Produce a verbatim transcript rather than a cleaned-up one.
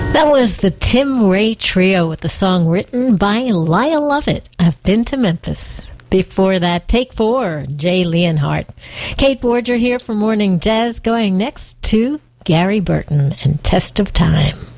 That was the Tim Ray Trio with the song written by Lyle Lovett. I've Been to Memphis. Before that, Take Four, Jay Leonhardt. Kate Borger here for Morning Jazz, going next to Gary Burton and Test of Time.